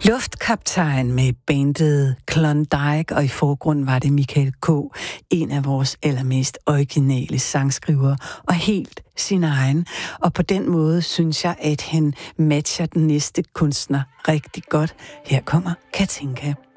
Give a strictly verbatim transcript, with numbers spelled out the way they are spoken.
Luftkaptajn med bandet Klondike, og i forgrunden var det Michael K., en af vores allermest originale sangskrivere, og helt sin egen. Og på den måde synes jeg, at han matcher den næste kunstner rigtig godt. Her kommer Katinka.